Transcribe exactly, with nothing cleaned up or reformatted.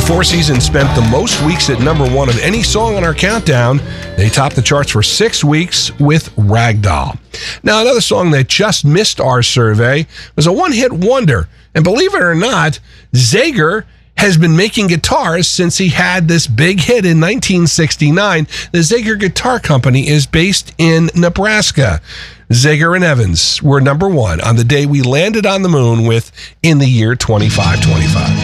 Four Seasons spent the most weeks at number one of any song on our countdown. They topped the charts for six weeks with Ragdoll. Now, another song that just missed our survey was a one-hit wonder. And believe it or not, Zager has been making guitars since he had this big hit in nineteen sixty-nine. The Zager Guitar Company is based in Nebraska. Zager and Evans were number one on the day we landed on the moon with In the Year twenty-five twenty-five.